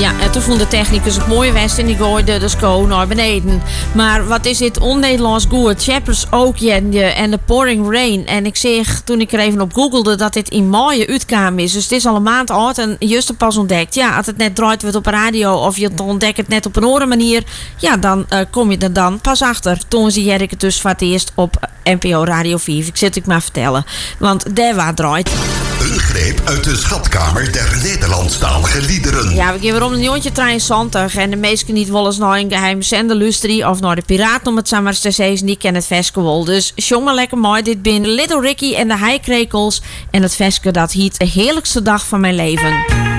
Ja, en toen vond de technicus het mooie west en die gooide de sco naar beneden. Maar wat is dit on-Nederlands goed? Shepherds ook en de Pouring Rain. En ik zeg toen ik er even op googelde dat dit in mei uitkwam is. Dus het is al een maand oud en juist pas ontdekt. Ja, als het net draait wordt op de radio of je ontdekt het net op een andere manier. Ja, dan kom je er dan pas achter. Toen zie ik het dus voor het eerst op NPO Radio 5. Ik zit het maar vertellen. Want daar waar draait. Een greep uit de schatkamer der Nederlandstalige liederen. Ja, we gaan weer om een jongetje 23 en de meesten niet wel eens naar een geheime zender luisteren of naar de piraten om het samen eens te zeggen, die kennen het festival. Dus jong maar lekker mooi, dit ben Little Ricky en de Heikrekels en het festival dat heet de heerlijkste dag van mijn leven.